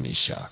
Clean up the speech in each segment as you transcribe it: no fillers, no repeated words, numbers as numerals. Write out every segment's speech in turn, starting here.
तनीषा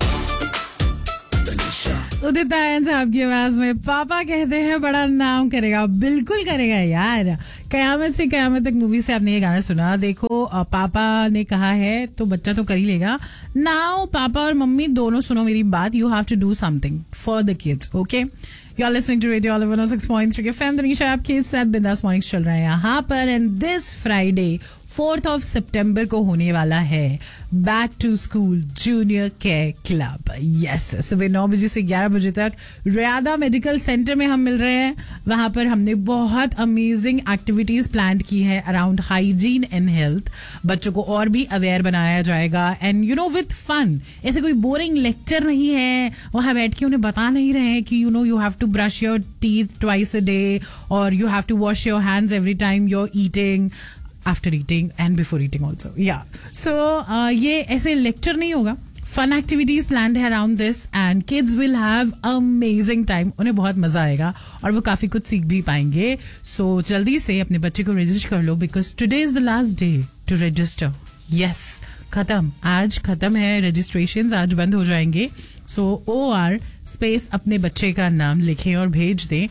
उदित नारायण साहब की आवाज में पापा कहते हैं बड़ा नाम करेगा. बिल्कुल करेगा यार. कयामत से कयामत तक मूवी से आपने ये गाना सुना. देखो पापा ने कहा है तो बच्चा तो कर ही लेगा. नाउ पापा और मम्मी दोनों सुनो मेरी बात. You have to do something for the kids. Okay, you are listening to radio 106.3 FM. Tanisha आपके साथ बिंदास मॉर्निंग चल रहा है यहाँ पर. And this Friday 4th of September को होने वाला है back to school junior care club. Yes, सुबह 9 बजे से 11 बजे तक रियादा मेडिकल सेंटर में हम मिल रहे हैं. वहां पर हमने बहुत अमेजिंग एक्टिविटीज प्लान की है अराउंड हाइजीन एंड हेल्थ. बच्चों को और भी अवेयर बनाया जाएगा and you know with fun. ऐसे कोई बोरिंग लेक्चर नहीं है. वहां बैठ के उन्हें बता नहीं रहे हैं कि you have to brush your teeth twice a day और you have to wash your hands every time you are eating, after eating and before eating also. Yeah. So, ये ऐसे lecture नहीं होगा. Fun activities planned है around this and kids will have amazing time. उन्हें बहुत मजा आएगा और वो काफी कुछ सीख भी पाएंगे. So, जल्दी से अपने बच्चे को रजिस्टर कर लो because today is the last day to register. Yes, खत्म. आज खत्म है रजिस्ट्रेशंस. आज बंद हो जाएंगे. So, OR स्पेस अपने बच्चे का नाम लिखें और भेज दें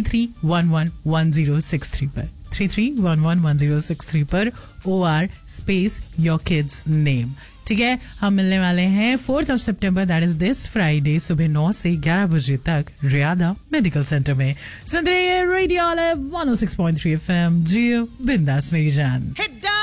33111063 पर. 33111063 पर OR space your kids name. ठीक है, हम मिलने वाले हैं 4th of September, that is this Friday, सुबह 9 से 11 बजे तक रियादा मेडिकल सेंटर में. सुन रही है रेडियो 106.3 FM. जियो बिंदास मेरी जान.